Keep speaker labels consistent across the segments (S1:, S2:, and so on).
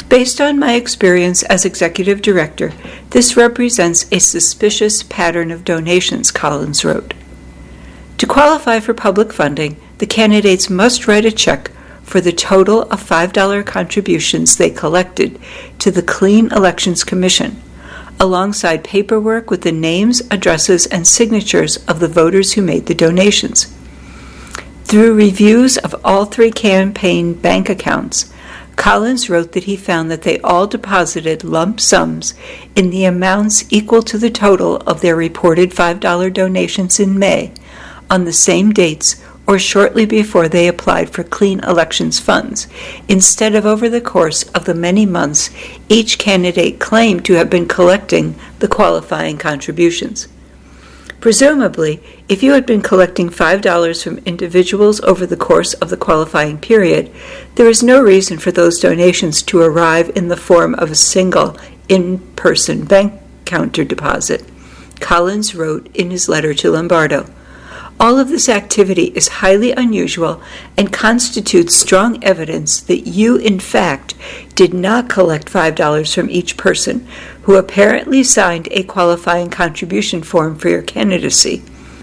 S1: Based on my experience as executive director, this represents a suspicious pattern of donations, Collins wrote. To qualify for public funding, the candidates must write a check for the total of $5 contributions they collected to the Clean Elections Commission, alongside paperwork with the names, addresses, and signatures of the voters who made the donations. Through reviews of all three campaign bank accounts, Collins wrote that he found that they all deposited lump sums in the amounts equal to the total of their reported $5 donations in May on the same dates or shortly before they applied for Clean Elections funds, instead of over the course of the many months each candidate claimed to have been collecting the qualifying contributions. Presumably, if you had been collecting $5 from individuals over the course of the qualifying period, there is no reason for those donations to arrive in the form of a single in-person bank counter deposit, Collins wrote in his letter to Lombardo. All of this activity is highly unusual and constitutes strong evidence that you, in fact, did not collect $5 from each person who apparently signed a qualifying contribution form for your candidacy.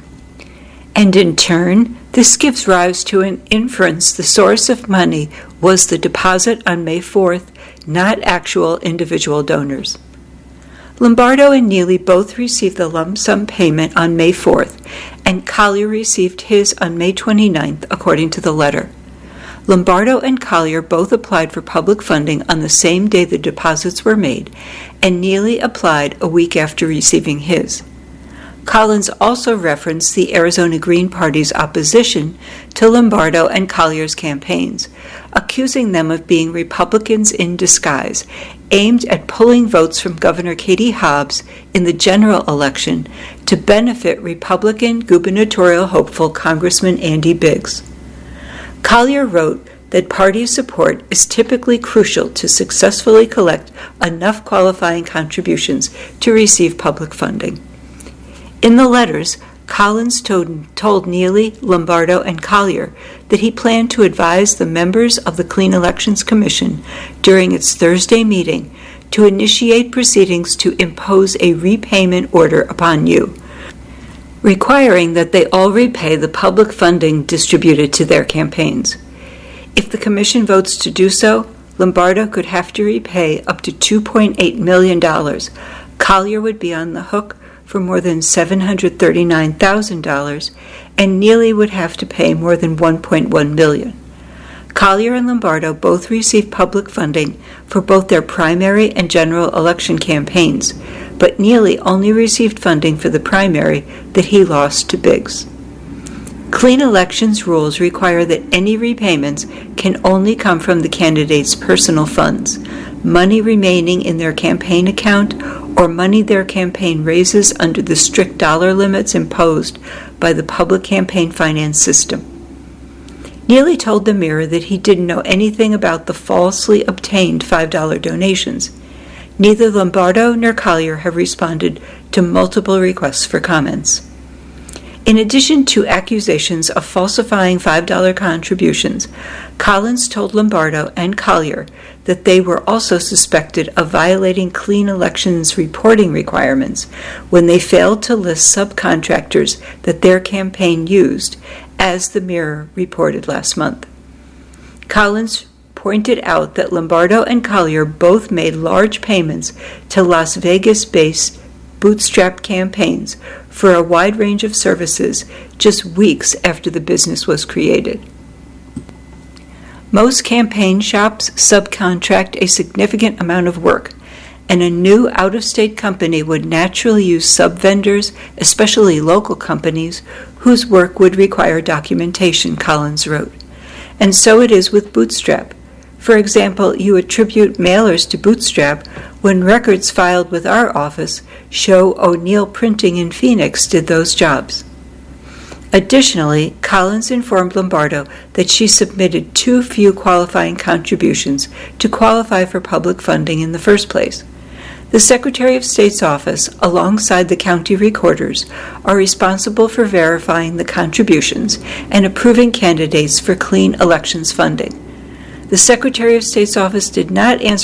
S1: And in turn, this gives rise to an inference the source of money was the deposit on May 4th, not actual individual donors. Lombardo and Neely both received the lump sum payment on May 4th, and Collier received his on May 29th, according to the letter. Lombardo and Collier both applied for public funding on the same day the deposits were made, and Neely applied a week after receiving his. Collins also referenced the Arizona Green Party's opposition to Lombardo and Collier's campaigns, accusing them of being Republicans in disguise, aimed at pulling votes from Governor Katie Hobbs in the general election to benefit Republican gubernatorial hopeful Congressman Andy Biggs. Collier wrote that party support is typically crucial to successfully collect enough qualifying contributions to receive public funding. In the letters, Collins told Neely, Lombardo, and Collier that he planned to advise the members of the Clean Elections Commission during its Thursday meeting to initiate proceedings to impose a repayment order upon you, requiring that they all repay the public funding distributed to their campaigns. If the Commission votes to do so, Lombardo could have to repay up to $2.8 million. Collier would be on the hook for more than $739,000, and Neely would have to pay more than $1.1 million. Collier and Lombardo both received public funding for both their primary and general election campaigns, but Neely only received funding for the primary that he lost to Biggs. Clean Elections rules require that any repayments can only come from the candidate's personal funds, money remaining in their campaign account, or money their campaign raises under the strict dollar limits imposed by the public campaign finance system. Neely told the Mirror that he didn't know anything about the falsely obtained $5 donations. Neither Lombardo nor Collier have responded to multiple requests for comments. In addition to accusations of falsifying $5 contributions, Collins told Lombardo and Collier that they were also suspected of violating Clean Elections reporting requirements when they failed to list subcontractors that their campaign used, as the Mirror reported last month. Collins pointed out that Lombardo and Collier both made large payments to Las Vegas-based bootstrap campaigns for a wide range of services just weeks after the business was created. Most campaign shops subcontract a significant amount of work, and a new out-of-state company would naturally use sub-vendors, especially local companies, whose work would require documentation, Collins wrote. And so it is with Bootstrap. For example, you attribute mailers to Bootstrap when records filed with our office show O'Neill Printing in Phoenix did those jobs. Additionally, Collins informed Lombardo that she submitted too few qualifying contributions to qualify for public funding in the first place. The Secretary of State's office, alongside the county recorders, are responsible for verifying the contributions and approving candidates for Clean Elections funding. The Secretary of State's office did not answer